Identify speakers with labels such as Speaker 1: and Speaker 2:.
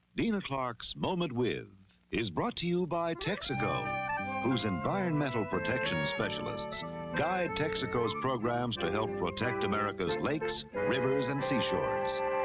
Speaker 1: Dina Clark's Moment With is brought to you by Texaco, whose environmental protection specialists guide Texaco's programs to help protect America's lakes, rivers, and seashores.